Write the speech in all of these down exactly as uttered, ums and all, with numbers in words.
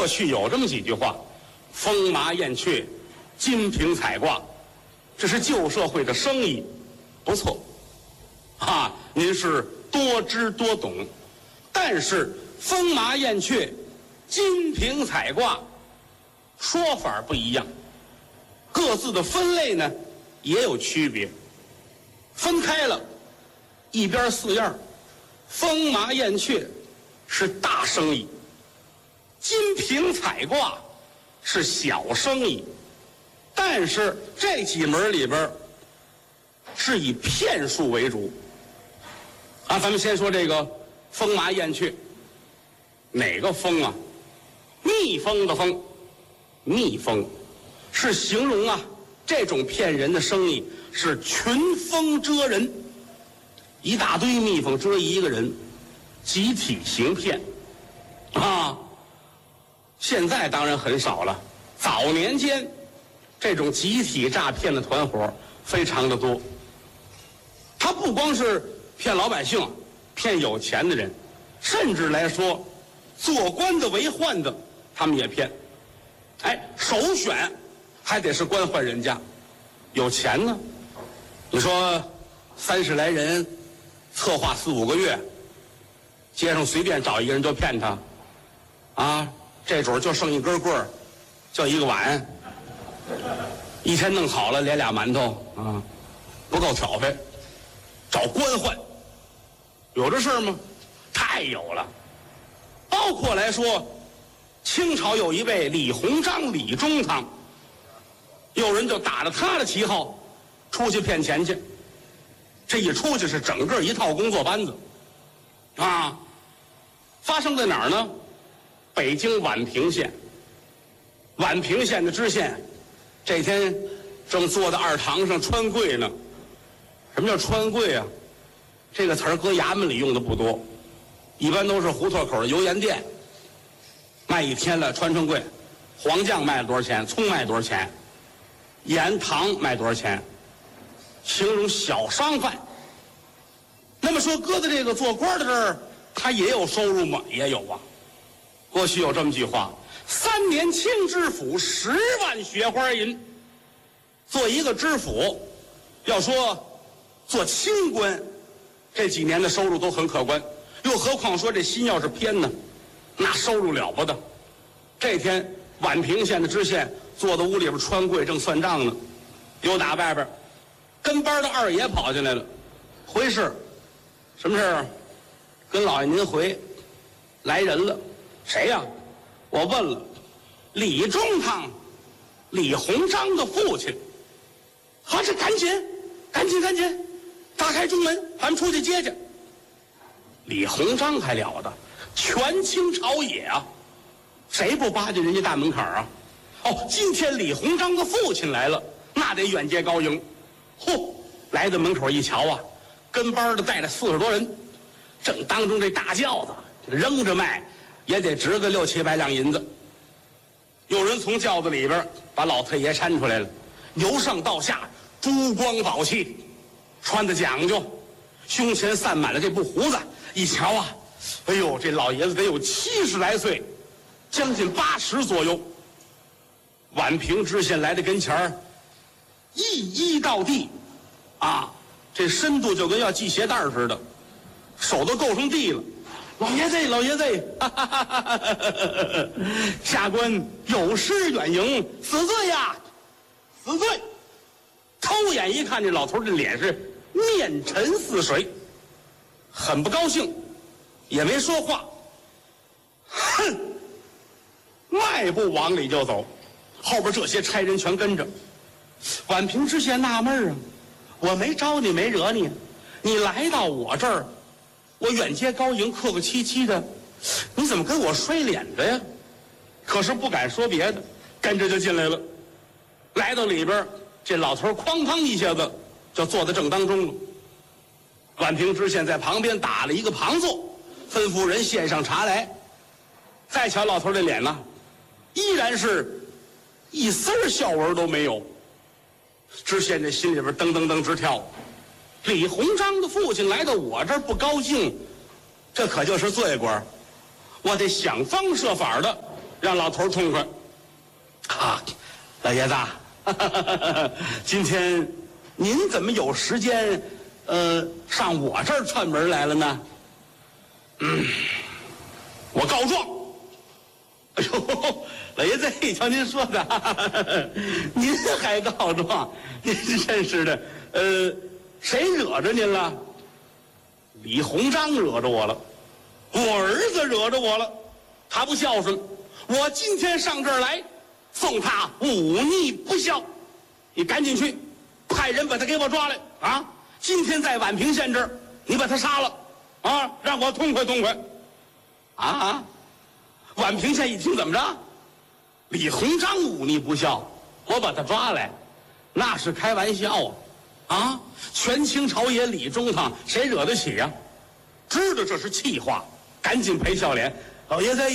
过去有这么几句话：风麻燕雀，金瓶彩挂，这是旧社会的生意，不错，啊，您是多知多懂。但是风麻燕雀，金瓶彩挂，说法不一样，各自的分类呢也有区别。分开了，一边四样，风麻燕雀是大生意，金瓶彩挂是小生意。但是这几门里边是以骗术为主啊。咱们先说这个风麻燕雀，哪个风啊？蜜蜂的蜂，蜜蜂是形容啊这种骗人的生意是群蜂蛰人，一大堆蜜蜂蛰一个人，集体行骗啊。现在当然很少了，早年间这种集体诈骗的团伙非常的多。他不光是骗老百姓，骗有钱的人，甚至来说做官的为宦的他们也骗。哎，首选还得是官宦人家，有钱呢。你说三十来人策划四五个月，街上随便找一个人就骗他啊，这准就剩一根棍儿，就一个碗，一天弄好了连俩馒头啊，不够挑费。找官宦有这事儿吗？太有了。包括来说，清朝有一位李鸿章李中堂，有人就打着他的旗号出去骗钱去。这一出去是整个一套工作班子啊。发生在哪儿呢？北京宛平县。宛平县的知县这天正坐在二堂上穿柜呢。什么叫穿柜啊？这个词儿搁衙门里用的不多，一般都是胡同口的油盐店卖一天了穿穿柜，黄酱卖了多少钱，葱卖多少钱，盐糖卖多少钱，形容小商贩。那么说搁在这个做官的这儿，他也有收入吗？也有啊。过去有这么句话：三年清知府，十万雪花银。做一个知府，要说做清官，这几年的收入都很可观，又何况说这心要是偏呢，那收入了不得。这天宛平县的知县坐在屋里边穿柜正算账呢，有打外边跟班的二爷跑进来了。回事，什么事儿？跟老爷您回，来人了。谁呀？我问了，李中堂，李鸿章的父亲。啊，这赶紧赶紧赶紧打开中门，咱们出去接去。李鸿章还了得，权倾朝野啊，谁不巴进人家大门槛啊？哦，今天李鸿章的父亲来了，那得远接高迎。嚯，来到门口一瞧啊，跟班的带着四十多人，正当中这大轿子扔着卖，也得值个六七百两银子。有人从轿子里边把老太爷搀出来了，由上到下珠光宝气，穿的讲究，胸前散满了这布胡子，一瞧啊，哎呦，这老爷子得有七十来岁，将近八十左右。宛平知县来到跟前儿，一一到地，啊，这深度就跟要系鞋带似的，手都够上地了。老爷子，老爷子，哈哈哈哈哈！下官有失远迎，死罪呀，死罪！偷眼一看，这老头这脸是面沉似水，很不高兴，也没说话，哼，迈步往里就走，后边这些差人全跟着。宛平知县纳闷啊，我没招你，没惹你，你来到我这儿，我远接高迎，客客气气的，你怎么跟我摔脸的呀？可是不敢说别的，跟着就进来了。来到里边，这老头哐当一下子就坐在正当中了。宛平知县在旁边打了一个旁坐，吩咐人献上茶来。再瞧老头这脸呢，依然是一丝笑纹都没有。知县这心里边噔噔噔直跳。李鸿章的父亲来到我这儿不高兴，这可就是罪过，我得想方设法的让老头痛快。啊，老爷子，今天您怎么有时间，呃，上我这儿串门来了呢？嗯，我告状。哎呦，老爷子，瞧您说的，您还告状？您真是的，呃，谁惹着您了？李鸿章惹着我了，我儿子惹着我了，他不孝顺，我今天上这儿来，送他忤逆不孝，你赶紧去，派人把他给我抓来啊！今天在宛平县这儿，你把他杀了，啊，让我痛快痛快，啊！宛平县一听怎么着？李鸿章忤逆不孝，我把他抓来，那是开玩笑啊！啊，全清朝野李中堂谁惹得起呀、啊？知道这是气话，赶紧赔笑脸。老爷子，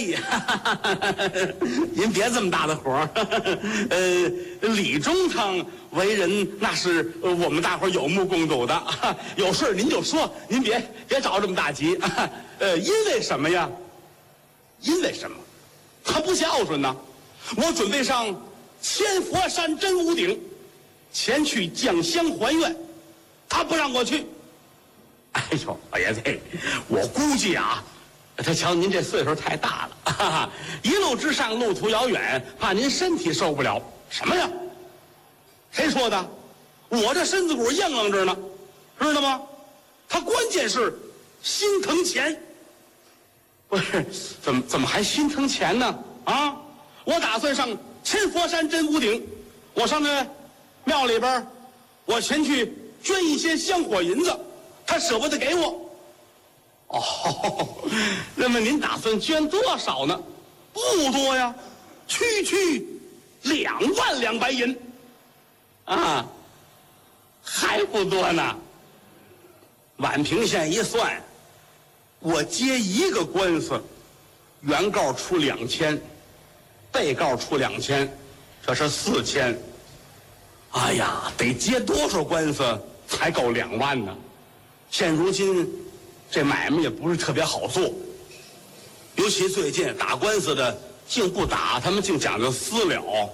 您别这么大的火儿。呃，李中堂为人那是我们大伙有目共睹的，有事您就说，您别别着这么大急。呃，因为什么呀？因为什么？他不孝顺呢。我准备上千佛山真武顶前去降香还愿，他不让我去。哎呦，老爷子，我估计啊，他瞧您这岁数太大了，哈哈，一路之上路途遥远，怕您身体受不了。什么呀？谁说的？我这身子骨硬朗着呢，知道吗？他关键是心疼钱。不是，怎么怎么还心疼钱呢？啊，我打算上千佛山真武顶，我上那庙里边，我前去捐一些香火银子，他舍不得给我。哦，那么您打算捐多少呢？不多呀，区区两万两白银。啊，还不多呢。宛平县一算，我接一个官司，原告出两千，被告出两千，这是四千。哎呀，得接多少官司才够两万呢？现如今这买卖也不是特别好做，尤其最近打官司的竟不打，他们竟讲究私了。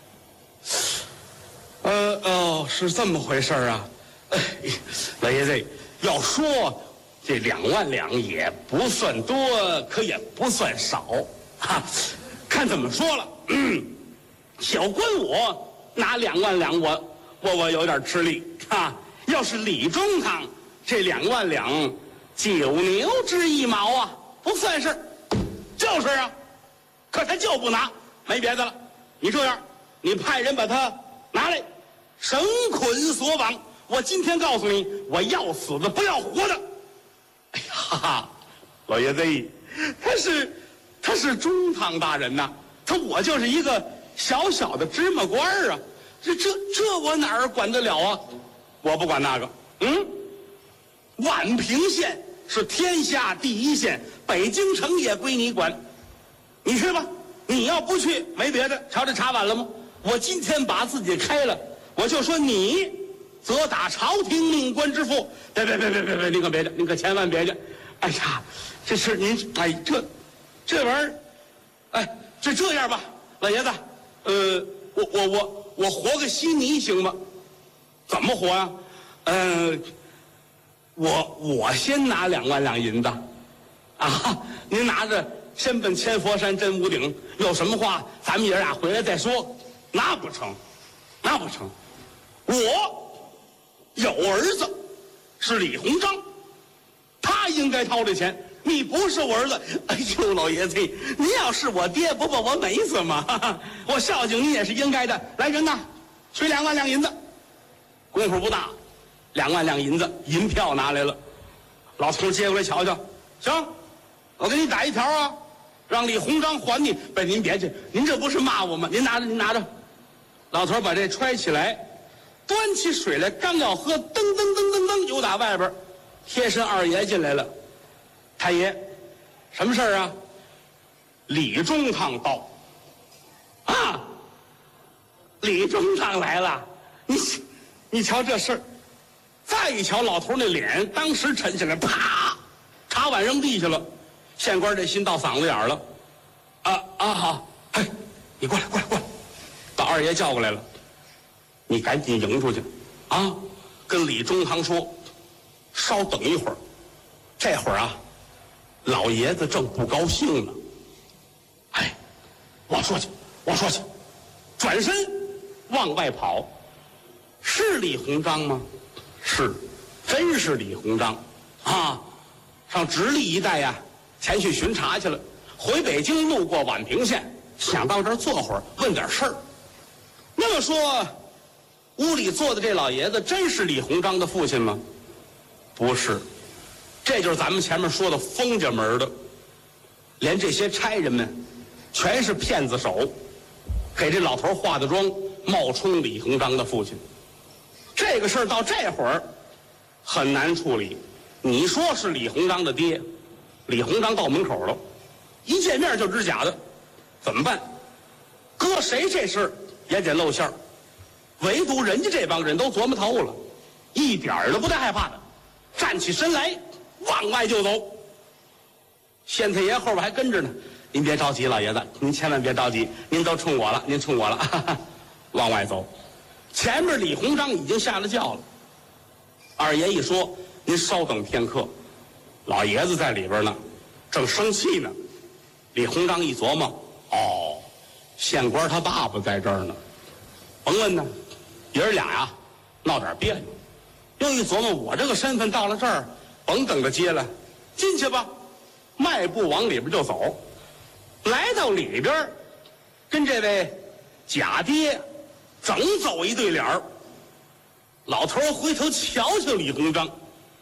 呃哦，是这么回事啊。哎，老爷子，要说这两万两也不算多，可也不算少啊。看怎么说了，嗯，小官我拿两万两我，我我我有点吃力啊。要是李中堂这两万两，九牛之一毛啊，不算事儿，就是啊。可他就不拿，没别的了。你这样，你派人把他拿来，绳捆索绑。我今天告诉你，我要死的不要活的。哎呀，哈哈，老爷子，他是他是中堂大人呐，他我就是一个小小的芝麻官儿啊，这这这我哪儿管得了啊？我不管那个。嗯，宛平县是天下第一县，北京城也归你管，你去吧。你要不去，没别的，瞧这茶碗了吗？我今天把自己开了，我就说你责打朝廷命官之父。别别别别别别，您可别去，您可千万别去。哎呀，这是您，哎，这这玩意儿，哎，就这样吧，老爷子，呃，我我我我活个稀泥行吗？怎么活呀、啊？嗯、呃，我我先拿两万两银子，啊，您拿着先奔千佛山真武顶，有什么话咱们爷俩回来再说。那不成，那不成，我有儿子是李鸿章，他应该掏这钱。你不是我儿子，哎呦，老爷子，您要是我爹，不把我美死吗？哈哈，我孝敬你也是应该的。来人呐，取两万两银子。功夫不大，两万两银子银票拿来了。老头接过来瞧瞧，行，我给你打一条啊，让李鸿章还你。不，您别去，您这不是骂我吗？您拿着，您拿着。老头把这揣起来，端起水来，刚要喝，噔噔噔噔噔，又打外边贴身二爷进来了。太爷，什么事儿啊？李中堂到。啊，李中堂来了。你你瞧这事儿，再一瞧老头那脸，当时沉下来，啪，茶碗扔地下了。县官这心到嗓子眼儿了。啊啊好， 你过来，过来，过来，把二爷叫过来了，你赶紧迎出去，啊，跟李中堂说，稍等一会儿，这会儿啊，老爷子正不高兴呢。哎，我说去，我说去，转身往外跑。是李鸿章吗？是，真是李鸿章啊！上直隶一带呀，前去巡查去了。回北京路过宛平县，想到这儿坐会儿，问点事儿。那么说，屋里坐的这老爷子真是李鸿章的父亲吗？不是，这就是咱们前面说的封家门的。连这些差人们，全是骗子手，给这老头化的妆，冒充李鸿章的父亲。这个事儿到这会儿很难处理。你说是李鸿章的爹，李鸿章到门口了，一见面就知假的，怎么办？搁谁这事也得露馅儿，唯独人家这帮人都琢磨透了，一点儿都不带害怕的，站起身来往外就走。县太爷后边还跟着呢，您别着急，老爷子，您千万别着急，您都冲我了，您冲我了，哈哈，往外走。前面李鸿章已经下了轿了，二爷一说，您稍等片刻，老爷子在里边呢，正生气呢。李鸿章一琢磨，哦，县官他爸爸在这儿呢，甭问呢，爷儿俩呀闹点别扭。又一琢磨，我这个身份到了这儿，甭等着接了，进去吧，迈步往里边就走。来到里边，跟这位假爹整走一对脸儿。老头回头瞧瞧李鸿章，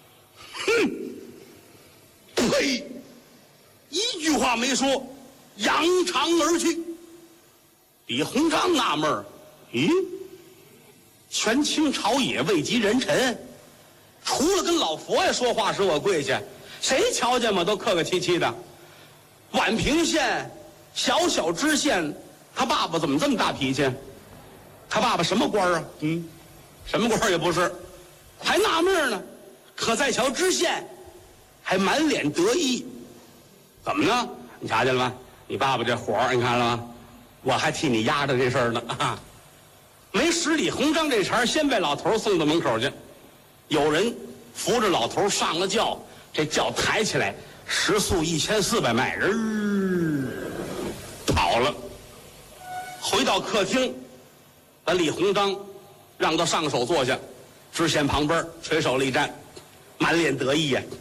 哼，呸！一句话没说，扬长而去。李鸿章纳闷儿，咦，全清朝也未及人臣，除了跟老佛爷说话时我跪下，谁瞧见嘛都客客气气的。宛平县小小知县，他爸爸怎么这么大脾气？他爸爸什么官啊？嗯，什么官也不是，还纳闷呢。可再瞧知县，还满脸得意。怎么呢？你瞧见了吗？你爸爸这火儿，你看了吗？我还替你压着这事儿呢啊！没使李鸿章这茬，先被老头送到门口去。有人扶着老头上了轿，这轿抬起来，时速一千四百迈，人跑了。回到客厅，把李鸿章让到上手坐下，知县旁边垂手立站，满脸得意呀！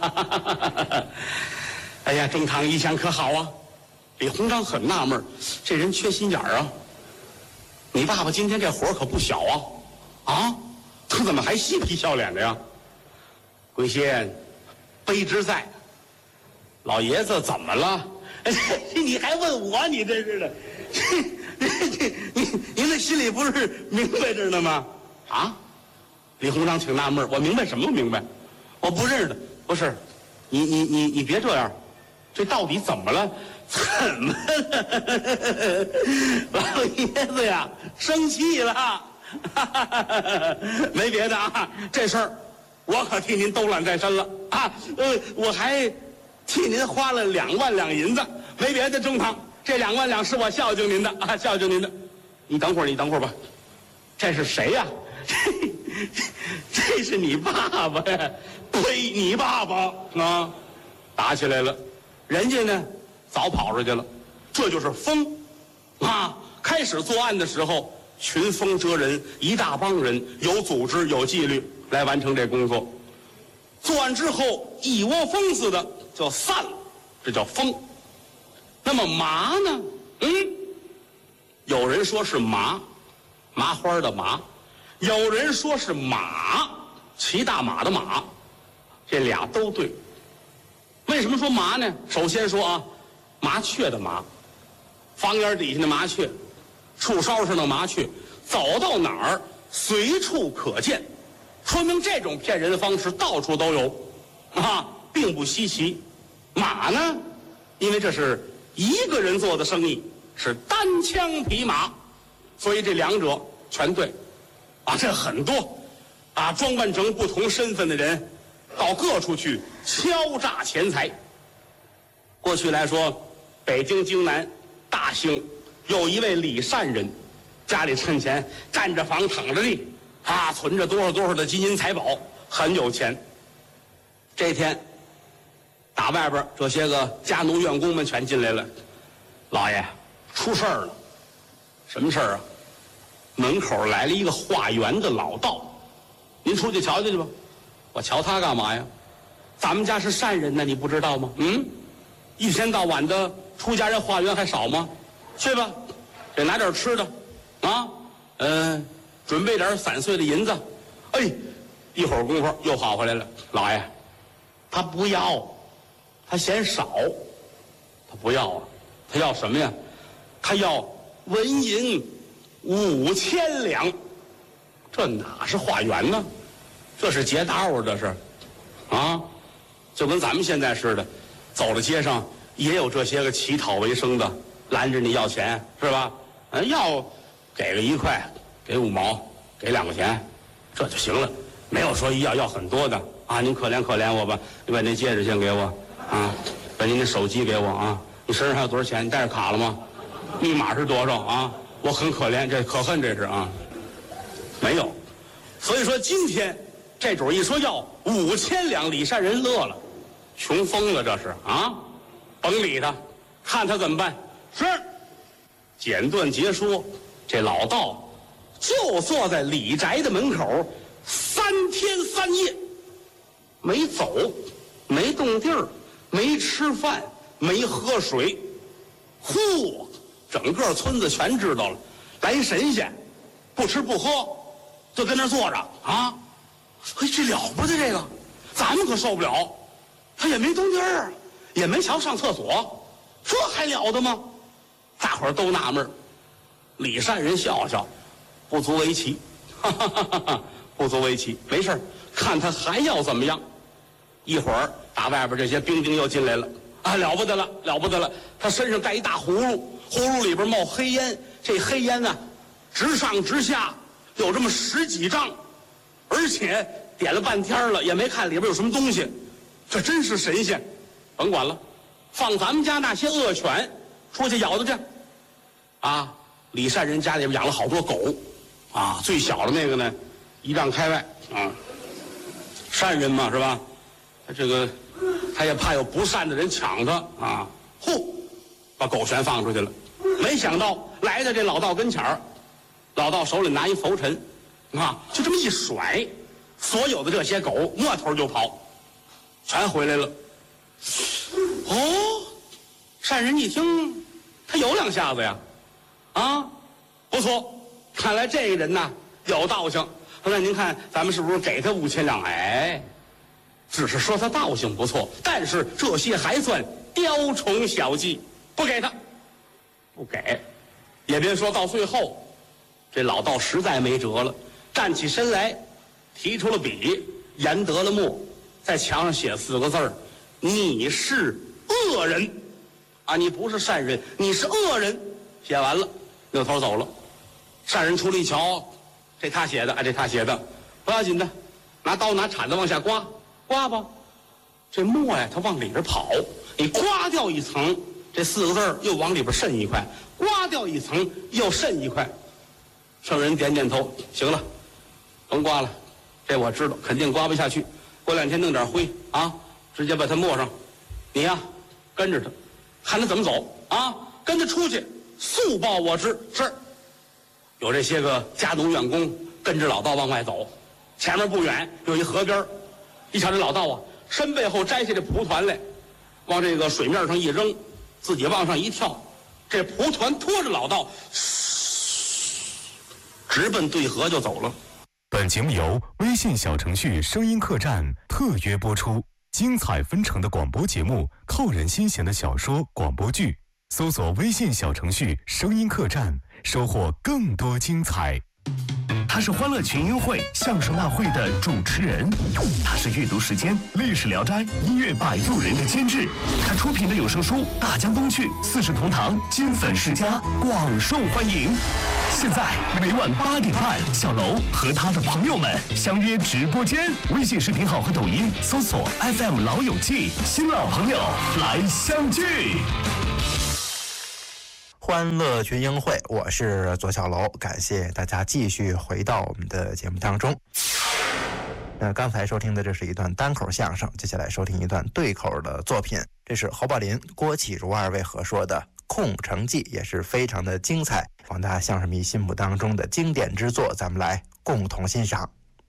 哎呀，中堂一向可好啊？李鸿章很纳闷，这人缺心眼儿啊！你爸爸今天这活可不小啊！啊，他怎么还嬉皮笑脸的呀？贵县卑职在，老爷子怎么了？你还问我？你真是的，你你您这心里不是明白着呢吗？啊！李鸿章挺纳闷，我明白什么明白？我不认识的，不是，你你你你别这样，这到底怎么了？怎么了？老爷子呀，生气了。没别的啊，这事儿我可替您兜揽在身了啊！呃，我还替您花了两万两银子，没别的，中堂，这两万两是我孝敬您的啊，孝敬您的。你等会儿，你等会儿吧。这是谁呀？这这是你爸爸呀！呸！你爸爸啊！打起来了，人家呢早跑出去了，这就是疯啊！开始作案的时候，群疯遮人，一大帮人有组织有纪律来完成这工作。作案之后，一窝蜂似的就散了，这叫疯。那么麻呢？嗯，有人说是麻，麻花的麻；有人说是马，骑大马的马，这俩都对。为什么说麻呢？首先说啊，麻雀的麻，房檐底下的麻雀，树梢上的麻雀，走到哪儿随处可见，说明这种骗人的方式到处都有啊，并不稀奇。马呢，因为这是一个人做的生意，是单枪匹马，所以这两者全对啊。这很多啊，装扮成不同身份的人到各处去敲诈钱财。过去来说，北京、京南大兴有一位李善人，家里趁钱，占着房，躺着地，啊，存着多少多少的金银财宝，很有钱。这天，打外边这些个家奴员工们全进来了，老爷，出事儿了。什么事儿啊？门口来了一个化缘的老道，您出去瞧瞧去吧。我瞧他干嘛呀？咱们家是善人呢，你不知道吗？嗯，一天到晚的出家人化缘还少吗？去吧，给拿点吃的，啊，嗯、呃，准备点散碎的银子。哎，一会儿功夫又跑回来了，老爷，他不要，他嫌少，他不要啊，他要什么呀？他要纹银五千两。这哪是化缘呢？这是劫道，这是，啊，就跟咱们现在似的，走到街上也有这些个乞讨为生的，拦着你要钱，是吧？嗯，要给个一块，给五毛，给两块钱，这就行了，没有说要要很多的啊。您可怜可怜我吧，你把那戒指先给我啊，把您的手机给我啊。你身上还有多少钱？你带着卡了吗？密码是多少啊？我很可怜，这可恨这是啊。没有，所以说今天这主一说要五千两，李善人乐了，穷疯了这是啊，甭理他，看他怎么办。是，简短结说，这老道就坐在李宅的门口三天三夜，没走，没动地儿，没吃饭，没喝水。呼，整个村子全知道了，来神仙，不吃不喝，就跟那儿坐着啊。嘿，这了不得，这个咱们可受不了。他也没动地儿，也没瞧上厕所，这还了得吗？大伙儿都纳闷儿。李善人笑笑，不足为奇，哈哈哈哈哈，不足为奇，没事儿，看他还要怎么样。一会儿打外边这些兵丁又进来了，啊，了不得了，了不得了！他身上带一大葫芦，葫芦里边冒黑烟，这黑烟呢，直上直下，有这么十几丈，而且点了半天了，也没看里边有什么东西，这真是神仙。甭管了，放咱们家那些恶犬出去咬它去。啊，李善人家里边养了好多狗，啊，最小的那个呢，一丈开外啊，善人嘛是吧？他这个他也怕有不善的人抢他啊，呼，把狗全放出去了。没想到来到这老道跟前儿，老道手里拿一拂尘，啊，就这么一甩，所有的这些狗摸头就跑，全回来了。哦，善人一听，他有两下子呀，啊，不错，看来这个人呐有道行。那您看咱们是不是给他五千两？哎，只是说他道行不错，但是这些还算雕虫小技，不给他，不给。也别说到最后，这老道实在没辙了，站起身来，提出了笔，研得了墨，在墙上写四个字儿：你是恶人啊！你不是善人，你是恶人。写完了，扭头走了。善人出来一瞧，这他写的，哎，这他写的，不要紧的，拿刀拿铲子往下刮，刮吧。这墨呀，它往里边跑，你刮掉一层，这四个字儿又往里边渗一块，刮掉一层又渗一块。圣人点点头，行了，甭刮了，这我知道，肯定刮不下去。过两天弄点灰啊，直接把它抹上。你呀，跟着他，看他怎么走啊，跟他出去，速报我知。是。有这些个家奴员工跟着老道往外走，前面不远有一河边，一瞧这老道啊，身背后摘下这蒲团来，往这个水面上一扔，自己往上一跳，这蒲团拖着老道，直奔对河就走了。 本节目由微信小程序声音客栈特约播出，精彩纷呈的广播节目，扣人心弦的小说广播剧，搜索微信小程序声音客栈，收获更多精彩。 他是欢乐群英会相声大会的主持人，他是阅读时间历史聊斋音乐摆渡人的监制，他出品的有声书《大江东去》四世同堂金粉世家广受欢迎。现在每晚八点半，小楼和他的朋友们相约直播间，微信视频号和抖音搜索 F M 老友记，新老朋友来相聚。 欢乐群英会，我是左小楼，感谢大家继续回到我们的节目当中。呃，刚才收听的这是一段单口相声，接下来收听一段对口的作品，这是侯宝林、郭启儒二位合说的《空城计》，也是非常的精彩，广大相声迷心目当中的经典之作，咱们来共同欣赏。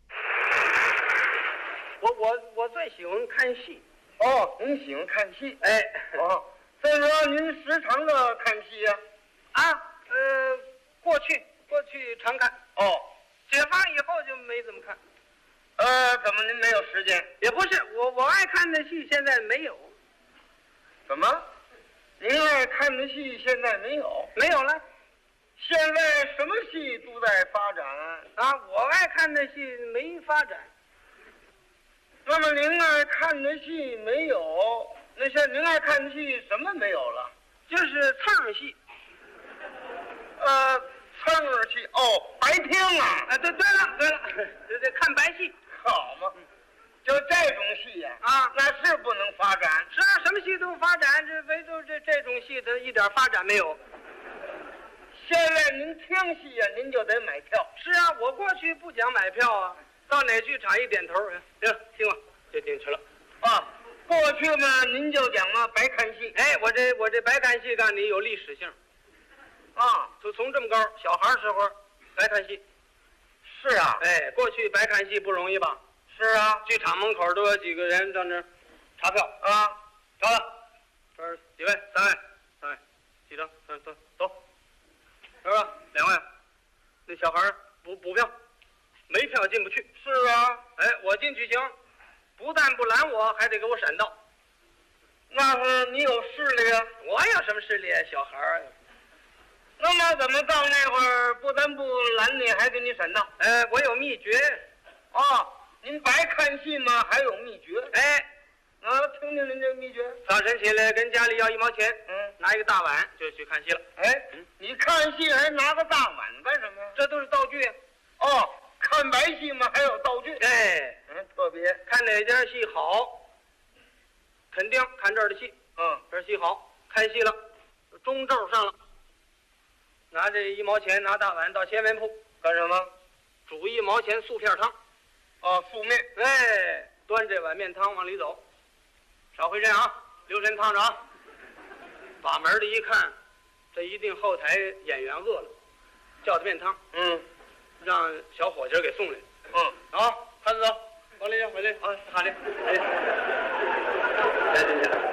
我我我最喜欢看戏。 哦，您喜欢看戏？ 哎， 哦，所以说您时常的看戏呀、 啊？啊，呃，过去过去常看。 哦， 解放以后就没怎么看。 呃，怎么您没有时间？ 也不是，我我爱看的戏现在没有。 怎么？您爱看的戏现在没有？ 没有了。 现在什么戏都在发展啊？我爱看的戏没发展。 那么您爱看的戏没有？那像您爱看的戏什么没有了？ 就是蹭戏。 呃，蹭戏哦，白厅啊！ 啊，对对了对了，这这看白戏。 好嘛，就这种戏呀、 啊，啊， 那是不能发展。 是啊，什么戏都发展，这唯独这这种戏它一点发展没有。 现在您听戏呀、啊，您就得买票。 是啊，我过去不讲买票啊，到哪剧场一点头，行，听吧，就进去了。 啊，过去嘛，您就讲嘛白看戏。 哎，我这我这白看戏告诉你有历史性。 啊， 就从这么高小孩时候白看戏。 是啊， 哎，过去白看戏不容易吧？ 是啊， 剧场门口都有几个人在那儿查票啊， 找了，这儿几位？三位，三位，几张？走走走，是吧？两位，那小孩补补票，没票进不去。 是啊， 哎，我进去行，不但不拦我，还得给我闪道。 那是你有势力啊？ 我有什么势力啊？小孩儿。 那么怎么到那会儿不但不拦你，还给你闪道？ 哎，我有秘诀。 哦，您白看戏吗？还有秘诀？ 哎， 啊，听听您这秘诀。 早晨起来跟家里要一毛钱， 嗯， 拿一个大碗就去看戏了。 哎， 嗯， 你看戏还拿个大碗干什么呀？ 这都是道具。 哦，看白戏嘛，还有道具。 哎， 嗯，特别看哪家戏好，肯定看这儿的戏。 嗯， 这儿戏好，开戏了，中咒上了。拿这一毛钱，拿大碗到鲜面铺干什么？ 煮一毛钱素片汤。 哦，素面。 哎，端这碗面汤往里走，少回阵啊，留神烫着啊。把门的一看，这一定后台演员饿了，叫的面汤。 嗯， 让小伙计给送来。 嗯， 啊，看着走，往里去，往里啊，好嘞，哎，来进去。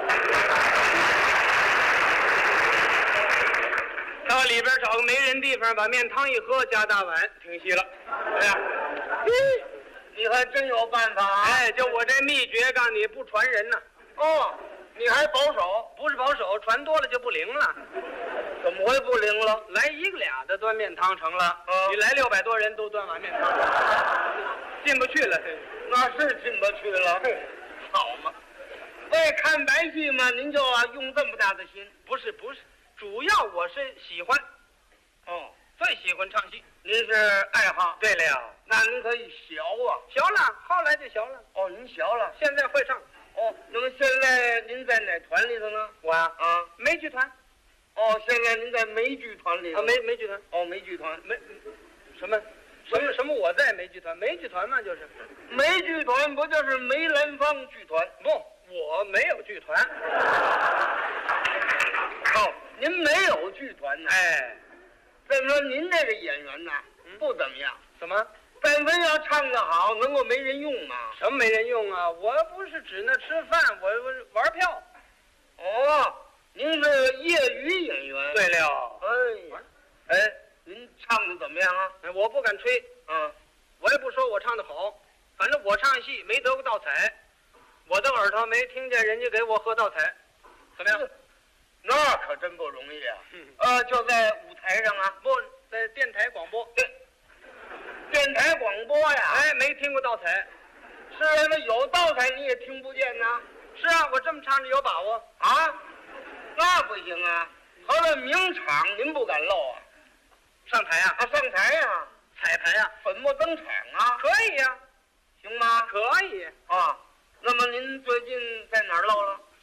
到里边找个没人地方，把面汤一喝，加大碗，停戏了。哎呀， 你还真有办法啊！ 哎，就我这秘诀，告诉你不传人呢。 哦，你还保守？ 不是保守，传多了就不灵了。 怎么会不灵了？ 来一个俩的端面汤成了， 嗯， 你来六百多人都端碗面汤，进不去了。 那是进不去了。好嘛，为看白戏嘛，您就啊用这么大的心？ 不是不是，主要我是喜欢。 哦， 最喜欢唱戏。 您是爱好？ 对了， 那您可以学啊。 学了，后来就学了。 哦，您学了， 现在会唱。 哦，那么现在您在哪团里头呢？ 我呀， 啊， 梅剧团。 哦，现在您在梅剧团里头。 啊，梅梅剧团。 哦，梅剧团。 梅什么？什么什么？我在梅剧团，梅剧团嘛，就是。 梅剧团不就是梅兰芳剧团？ 不，我没有剧团。 哦，您没有剧团呢？ 哎， 再说您这个演员呐， 嗯， 不怎么样。 怎么？ 但凡要唱得好，能够没人用吗？ 什么没人用啊？我不是指那吃饭，我我玩票。 哦，您是业余演员。 对了。 哎，哎，您唱的怎么样啊？ 哎，我不敢吹。 嗯， 我也不说我唱的好，反正我唱戏没得过道彩，我的耳朵没听见人家给我喝道彩，怎么样？ 那可真不容易啊。 嗯， 呃，就在舞台上啊？ 不在电台广播。 对，电台广播呀。 哎，没听过道彩。 是啊，那有道彩你也听不见呐。 是啊，我这么唱着有把握啊。那不行啊，合了名场您不敢漏啊。 上台啊？ 啊，上台呀、啊， 彩排啊， 粉墨登场啊。 可以呀、啊， 行吗？ 可以啊。那么您最近在哪儿漏了？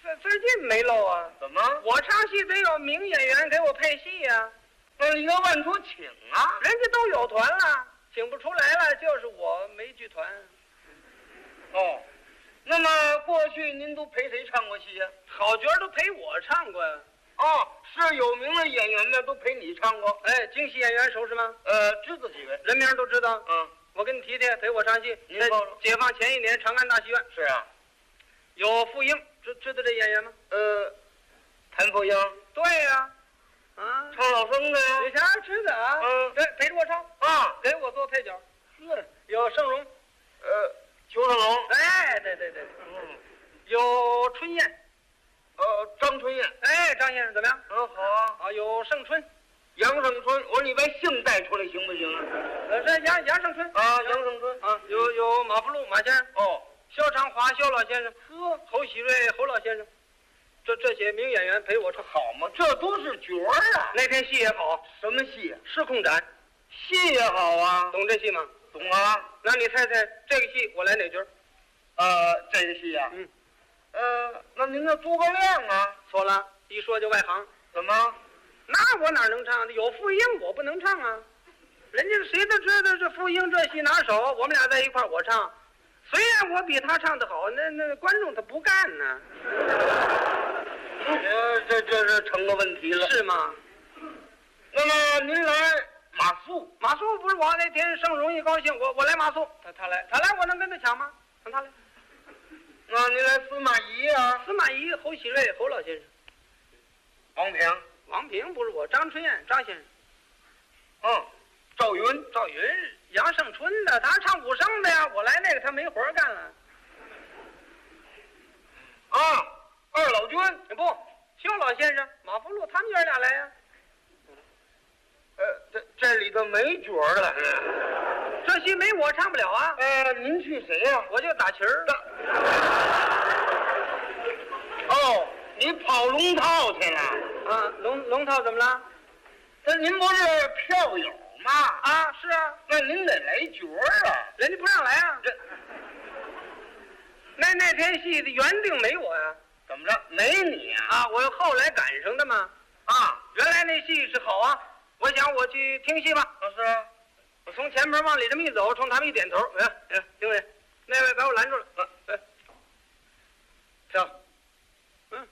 最最近没漏啊？ 怎么？ 我唱戏得有名演员给我配戏呀。 那你要万出请啊？ 人家都有团了，请不出来了，就是我没剧团。 哦，那么过去您都陪谁唱过戏呀？ 好角都陪我唱过呀。 哦，是有名的演员呢，都陪你唱过。 哎，京戏演员熟识吗？ 呃，知道几位？ 人名都知道。 嗯， 我跟你提提，陪我唱戏。 您说说。 解放前一年，长安大戏院。 是啊。 有傅英，知知道这演员吗？ 呃，谭富英。 对呀。啊。 唱老生的呀。 以前知道啊。 嗯。 对，陪着我唱。 啊。 给我做配角。 是。 有盛荣。 呃，裘盛龙。 哎，对对对。 嗯。 有春燕。 呃，张春燕。 哎，张先生怎么样？ 嗯，好啊。 啊，有盛春。 杨胜春，我说你把姓带出来行不行啊？ 呃，是杨杨胜春啊，杨胜春啊，有有马福禄马先生， 哦， 肖长华肖老先生，呵，侯喜瑞侯老先生，这这些名演员陪我唱， 好嘛，这都是角儿啊。 那天戏也好， 什么戏啊？ 失控斩， 戏也好啊。 懂这戏吗？ 懂啊。 那你猜猜这个戏我来哪角？ 呃，这个戏啊， 嗯， 呃，那您那诸葛亮啊？ 错了，一说就外行。 怎么？ 那我哪能唱？有傅英我不能唱啊！人家谁都知道这傅英这戏拿手，我们俩在一块儿我唱，虽然我比他唱得好，那那观众他不干呢。 呃，这这是成个问题了， 是吗？ 那么您来马谡， 马谡不是我那天盛荣一高兴，我我来马谡，他他来他来，我能跟他抢吗？让他来。 那您来司马懿啊？ 司马懿、侯喜瑞、侯老先生。 王平。 王平不是我，张春燕张先生。 嗯，赵云赵云，杨胜春的，他唱武生的呀，我来那个他没活干了。 啊，二老君不，肖老先生、马福禄他们爷俩来呀。 呃，这这里头没角儿了， 这戏没我唱不了啊。 呃，您去谁呀？ 我就打旗儿的。 哦，你跑龙套去了？ 啊，龙龙套怎么了？ 那您不是票友吗？ 啊，是啊。 那您得来角儿啊。 人家不让来啊。 这那那天戏的原定没我呀。 怎么着？没你啊？ 啊，我后来赶上的嘛。 啊， 原来那戏是好啊，我想我去听戏吧。 老师， 我从前门往里这么一走，冲他们一点头，哎哎，经理，那位把我拦住了。啊，哎，跳。嗯，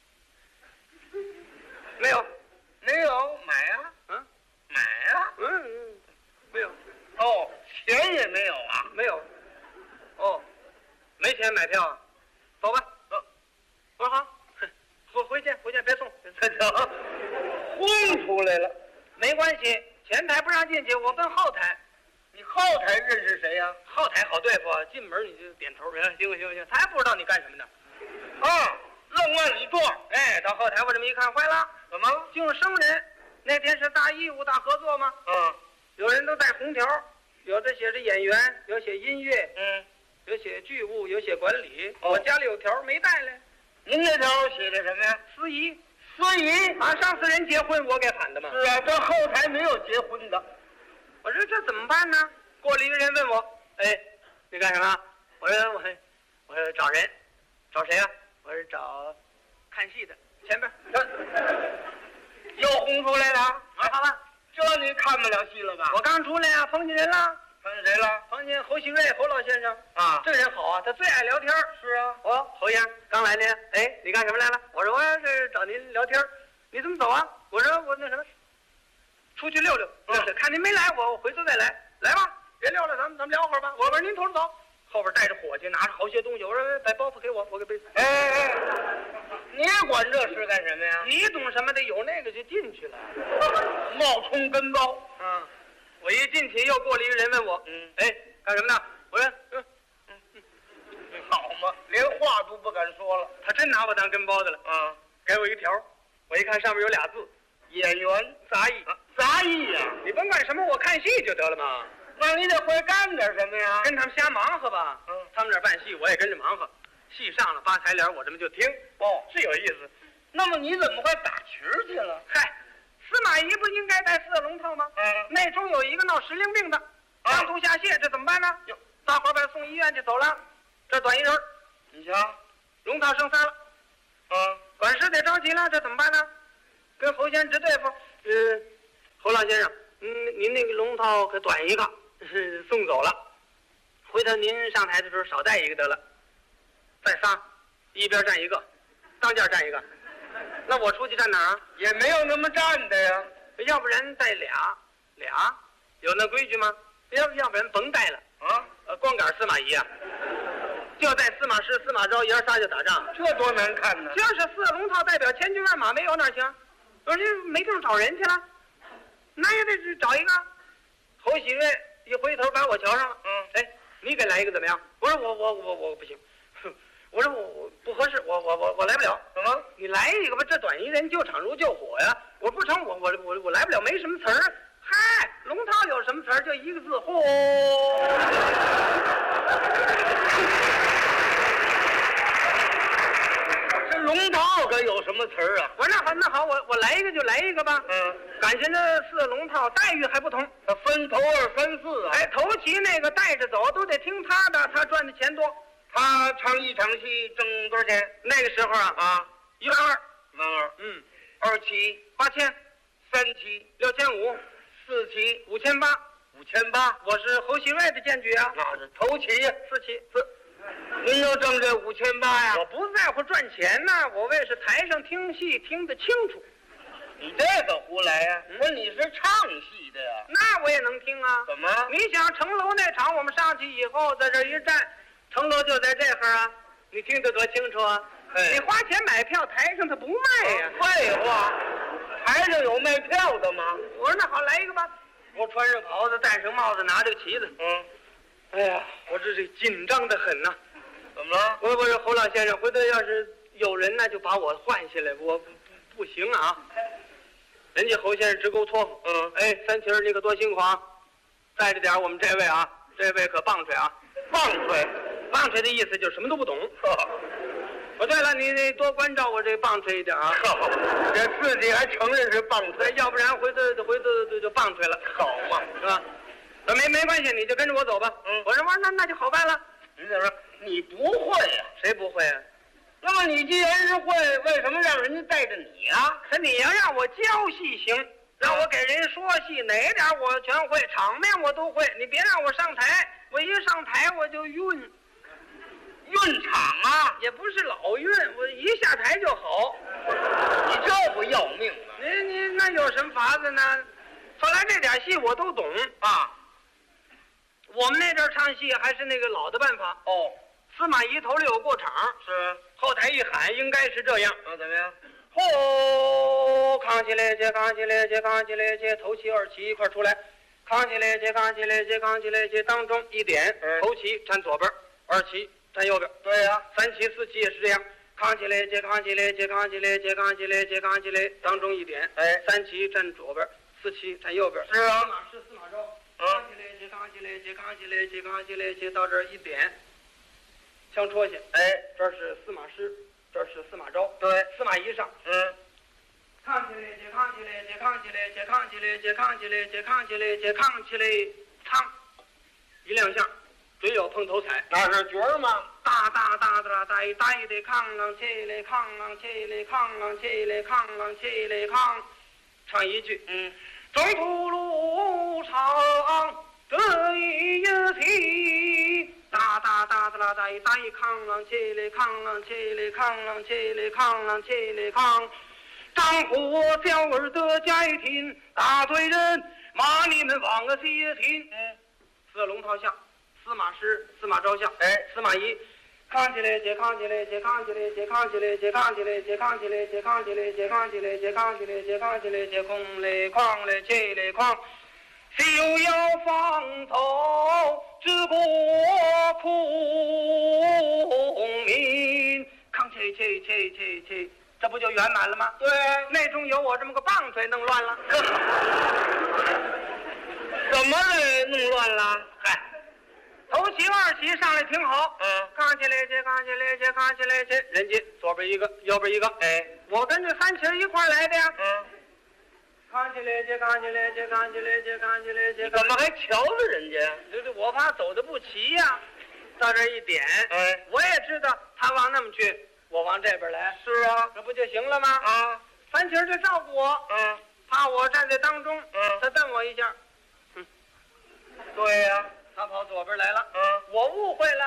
没有， 没有买啊？ 嗯， 买啊？ 嗯嗯，没有。 哦，钱也没有啊？ 没有。哦，没钱买票啊？走吧。走。我说好，回回见回见，别送。 这成，轰出来了。 没关系，前台不让进去，我奔后台。 你后台认识谁呀？ 后台好对付，进门你就点头，行行行行，他还不知道你干什么呢。 啊，愣往里撞。 哎，到后台我这么一看，坏了， 怎么？ 净生人。那天是大义务、大合作吗？ 嗯， 有人都带红条，有的写着演员，有写音乐， 嗯， 有写剧务，有写管理。 哦我家里有条没带来。 您那条写的什么呀？ 司仪。 司仪啊，上次人结婚我给喊的嘛。 是啊，这后台没有结婚的。 我说这怎么办呢？过来一个人问我，哎，你干什么？我说我我说找人，找谁啊？我说找看戏的，前边。 又轰出来了。 啊，好了， 这你看不了戏了吧？ 我刚出来啊，碰见人了。 碰见谁了？ 碰见侯喜瑞侯老先生啊， 这人好啊，他最爱聊天。 是啊。 哦，侯先生刚来呢，哎，你干什么来了？我说我这是找您聊天。你怎么走啊？我说我那什么，出去溜溜。 嗯， 看您没来，我我回头再来。来吧，别溜了，咱们咱们聊会儿吧。我说您头着走，后边带着伙计，拿着好些东西。我说把包袱给我，我给背。 哎哎哎，你管这事干什么呀？ 你懂什么的？有那个就进去了， 冒充跟包。 嗯，我一进去又过来一个人问我， 嗯， 哎，干什么呢？我说，嗯嗯嗯， 好嘛，连话都不敢说了。 他真拿我当跟包的了。 啊， 给我一个条，我一看上面有俩字， 演员杂役。 啊，杂役呀！ 你甭管什么，我看戏就得了嘛。 那你得会干点什么呀？ 跟他们瞎忙活吧。 嗯， 他们那儿办戏，我也跟着忙活。戏上了，扒台帘，我这么就听。 哦， 是有意思。 那么你怎么会打旗儿去了？ 嗨，司马懿不应该戴四龙套吗？ 嗯， 那中有一个闹时令病的，上吐下泻，这怎么办呢？ 哟， 大伙儿把他送医院去，走了。这短一人， 你瞧， 龙套剩仨了。 啊， 管事得着急了，这怎么办呢？跟侯先生直对付。嗯，侯老先生，嗯，您那个龙套可短一个，是送走了。回头您上台的时候少带一个得了。再仨，一边站一个，当间站一个。那我出去站哪儿啊？ 也没有那么站的呀。 要不然带俩，俩，有那规矩吗？要要不然甭带了啊， 呃，光杆司马懿啊，就带司马师、司马昭爷仨就打仗， 这多难看呢！ 就是四龙套代表千军万马，没有哪行？我这没地方找人去了，那也得找一个。侯喜瑞一回头把我瞧上了， 嗯， 哎，你给来一个怎么样？我说我我我我不行，我说我我不合适，我我我我来不了。 怎么？ 你来一个吧，这短一人救场如救火呀！我不成，我我我我来不了，没什么词儿。嗨，龙套有什么词儿？就一个字，嚯！ 这龙套可有什么词儿啊？ 我说那好，那好，我我来一个就来一个吧。 嗯， 感情这四龙套待遇还不同， 分头二分四啊。 哎，头旗那个带着走都得听他的，他赚的钱多。 他唱一场戏挣多少钱？ 那个时候啊啊， 一万二， 万二， 嗯， 二期、 八千， 三期、 六千五， 四期、 五千八。 五千八。 我是侯喜瑞的荐举啊， 那是头期呀， 四期四。 您就挣这五千八呀？ 我不在乎赚钱呐，我为是台上听戏听得清楚。 你这个胡来呀？说你是唱戏的呀？ 那我也能听啊。 怎么？ 你想城楼那场，我们上去以后，在这一站，城楼就在这会儿啊，你听得多清楚啊！ 哎你花钱买票，台上他不卖呀、 废话，台上有卖票的吗？ 我说那好，来一个吧。我穿上袍子，戴上帽子，拿着个旗子。 嗯， 哎呀，我这是紧张的很呐、 怎么了？ 我我说侯老先生，回头要是有人呢，就把我换下来，我不不不行啊。人家侯先生直勾托付。 嗯， 哎，三七儿你可多辛苦啊，带着点我们这位啊，这位可棒槌啊， 棒槌。 棒槌的意思就是什么都不懂。哦，对了，你得多关照我这棒槌一点啊。 这自己还承认是棒槌， 要不然回头回头就就棒槌了， 好嘛？ 是吧？那没没关系，你就跟着我走吧。 嗯我说我说那那就好办了。 你怎么说？你不会呀？ 谁不会啊？ 那么你既然是会，为什么让人家带着你呀？ 可你要让我教戏行，让我给人说戏，哪点我全会，场面我都会。你别让我上台，我一上台我就晕， 运场啊？ 也不是老晕，我一下台就好。 你这不要命吗？ 你你那有什么法子呢？后来这点戏我都懂啊。 我们那阵儿唱戏还是那个老的办法， 哦， 司马懿头里有过场， 是。 后台一喊应该是这样。 啊，怎么样？ 吼，扛起来，接扛起来，接扛起来，接头旗二旗一块儿出来，扛起来，接扛起来，接扛起来，接当中一点， 嗯头旗站左边，二旗站右边。 对呀、 三旗四旗也是这样，扛起来，接扛起来，接扛起来，接扛起来，接扛起来，当中一点， 哎三旗站左边，四旗站右边。 是啊司马师、司马昭， 嗯扛起来，接扛起来，接扛起来，接扛起来，接到这儿一点，枪戳下， 哎， 这是司马师，这是司马昭， 对， 司马懿上。 嗯， 扛起来，接扛起来，接扛起来，接扛起来，接扛起来，接扛起来，接扛起来，唱，一亮相，准有碰头彩。 那是角儿吗？ 大大大大大大的扛啷起来，扛啷起来，扛啷起来，扛啷起来，扛，唱一句， 嗯， 中途路长得意题，大大大大大大大扛啷起来，扛啷起来，扛啷起来，扛啷起来，扛。张火小儿的家庭，大队人骂你们忘了街亭。 嗯， 四龙套像，司马师、司马昭像， 哎， 司马懿，扛起来，接扛起来，接扛起来，接扛起来，接扛起来，接扛起来，接扛起来，接扛起来，接扛起来，接扛起来，接空来哐来起来哐，休要放头，治国孔明，扛起起起起起。这不就圆满了吗？ 对， 内中有我这么个棒槌弄乱了。 怎么了？弄乱了？ 嗨，头旗二旗上来挺好， 嗯， 扛起来接，扛起来接，扛起来接，人家左边一个，右边一个， 哎， 我跟这三旗一块来的呀。 嗯， 扛起来接，扛起来接，扛起来接，扛起来接， 怎么还瞧着人家？ 这这我怕走的不齐呀、到这一点， 哎， 我也知道他往那么去。 我往这边来， 是啊， 这不就行了吗？ 啊， 樊琴儿这照顾我， 嗯怕我站在当中， 嗯， 他瞪我一下， 对呀、 他跑左边来了， 嗯。 我误会了。